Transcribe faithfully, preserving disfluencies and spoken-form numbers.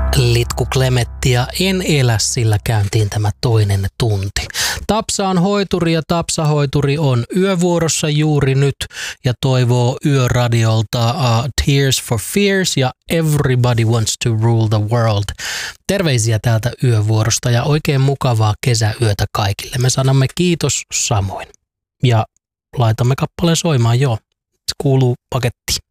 Litku Klemettia, en elä, sillä käyntiin tämä toinen tunti. Tapsa on hoituri ja Tapsa-hoituri on yövuorossa juuri nyt ja toivoo yöradiolta uh, Tears for Fears ja Everybody Wants to Rule the World. Terveisiä täältä yövuorosta ja oikein mukavaa kesäyötä kaikille. Me sanomme kiitos samoin ja laitamme kappaleen soimaan jo. Se kuuluu pakettiin.